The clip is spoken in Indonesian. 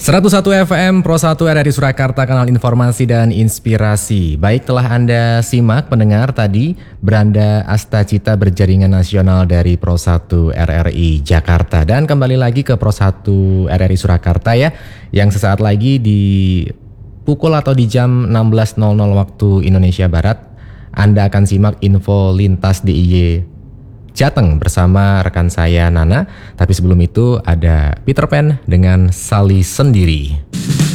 101 FM Pro 1 RRI Surakarta, kanal informasi dan inspirasi. Baik, telah Anda simak pendengar tadi Branda Astacita berjaringan nasional dari Pro 1 RRI Jakarta. Dan kembali lagi ke Pro 1 RRI Surakarta ya, yang sesaat lagi di pukul atau di jam 16.00 waktu Indonesia Barat Anda akan simak info lintas DIY Jateng bersama rekan saya Nana. Tapi sebelum itu ada Peter Pan dengan Sali Sendiri.